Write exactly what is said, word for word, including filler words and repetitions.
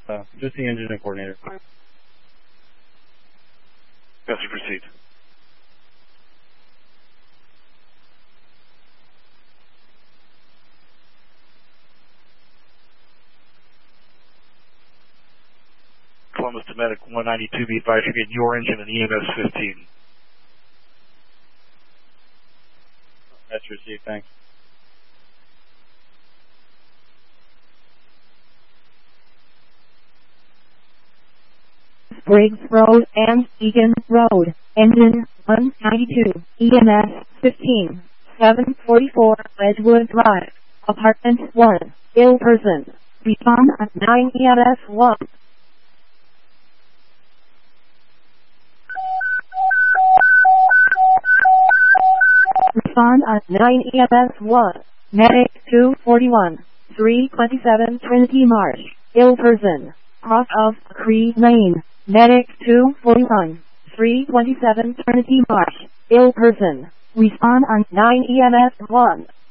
Uh, just the engineering coordinator. Yes, proceed. Columbus to Medic one ninety-two, be advised you get your engine and E M S fifteen. That's received, thanks. Briggs Road and Egan Road, engine one ninety-two, E M S fifteen, seven forty-four Edgewood Drive, apartment one, ill person, respond at nine E M S one. Respond at nine E M S one, medic two forty-one, three twenty-seven Trinity Marsh, ill person, cross of Cree Lane, medic two forty-one, three twenty-seven Trinity Marsh, ill person, respond on nine E M S one.